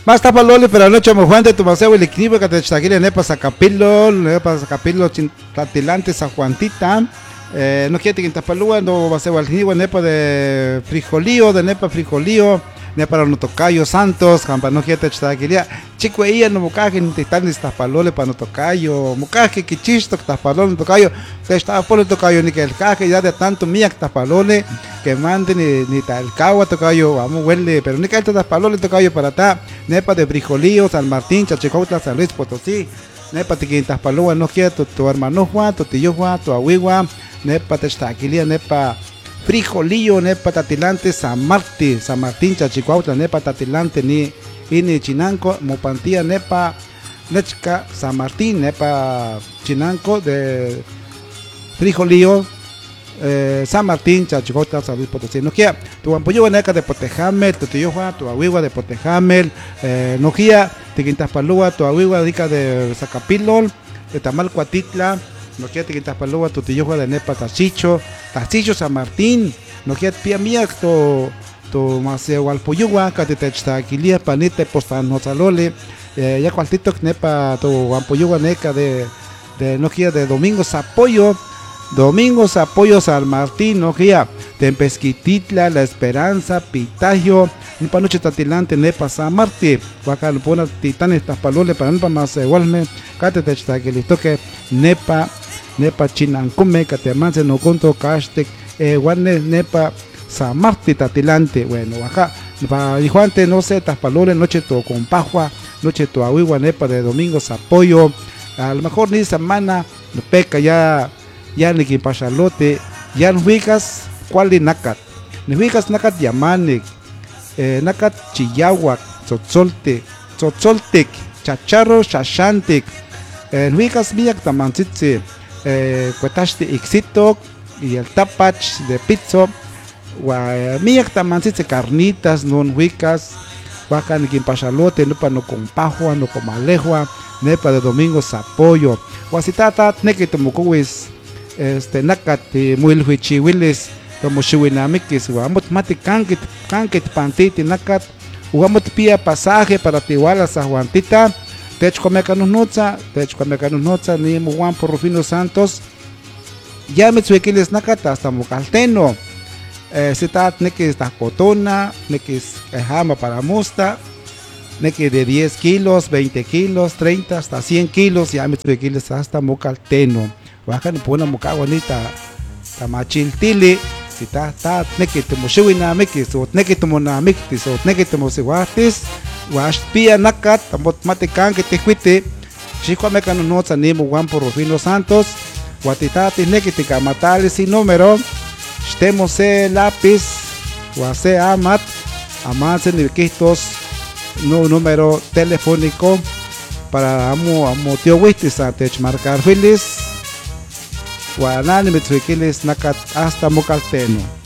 Más tapalole, pero anoche me Juan de tu paseo el equilibrio que te chaguile nepa Zacapilo tatilante San Juantita. No quiere que tapalúa, no va a ser el nepa de frijolío, de nepa frijolío. Para no tocayo santos, campa no quiere chaguile. Chico ella no mocaje ni te ni tapalole para no tocayo. Mocaje que chisto que tapalole no tocayo. Se estaba por el tocayo ni que el caje ya de tanto mía que tapalole que mande ni tal cagua tocayo. Vamos huele, pero ni que el tapalole tocayo para ta. Nepa de frijolío, San Martín, Chachicautla, San Luis Potosí. Nepa te quintas palúa, no quiere tu hermano Juan, tu tío Juan, tu abuigua. Nepa te chaquilia, nepa frijolillo, nepa tatilante, San Martín, Chachicautla, nepa tatilante, ni Chinanco, Mopantía, nepa Nechca, San Martín, nepa Chinanco, de frijolillo. San Martín, Chachicautla, San Luis Potosí. No quiera, tu ampollo neca de Potejamel, tu tío Juan, tu abuigua de Potejamel, no quiera, te quintas palúa, tu abuigua de Zacapilol, de Tamalcuatitla. No quiere que tapalúa tu tío de nepa Tachicho San Martín, no quiere pia mía tu maseo al poyugua, que te taquilia panite postan no salole, ya cualtito nepa tu ampoyugua neca de no quiere de Domingos Apoyo San Martín, no quiere de Pesquititla, La Esperanza, Pitagio, ni pa noche tatilante nepa San Martín, guaca lo pone titanes tapalole para no pa más igualme, cate te taquilito que nepa Chinancume, Catemanse, no conto Castek, Guane, nepa San Martín tatilante, bueno, acá, para Juante, no sé, tapalole, noche tu compajua, noche tu ahuigua, nepa de Domingos Apoyo, a lo mejor ni semana, no peca ya ni que pachalote, ya no ubicas, cuál de nacat, no ubicas nacat yamanek, nacat chiyahuac, tzotzoltec, chacharro, chachantec, no ubicas miyak tamancitze, cuetaste ixito y el tapach de pizzo, miyak tamancitze carnitas, no ubicas, Baja ni pachalote, no pa no compajua, no comalejua, nepa de Domingos Apoyo, guasitata, neke tomocuis, nakati muil huichiwiles, como chiwinamikis, guamot mati kanket pantiti nakat, guamot pia pasaje para Tihuala San Juantita, techcomecanos noza, ni muguan por Rufino Santos, ya me tsuequiles nakata hasta Mocalteno. Sitat neki esta cotona, neki jama para musta, neki de 10 kilos, 20 kilos, 30 hasta 100 kilos, ya me kilos hasta Mocalteno. Baja ni pona moca bonita, tamachiltili, sitat neki temushiwina meki, so neki temona meki, so neki temosiwatis, wash pia nakat, tamot matekan que te cuite, chico mecano noza ni muguan por Rufino Santos, guatitati neki te camatales sin número. Estemos lápiz, guase amat, amanse niquistos, no número telefónico para amo tío Wistis antes marcar feliz, guanani metsuiquiles nacat hasta Mocalteno.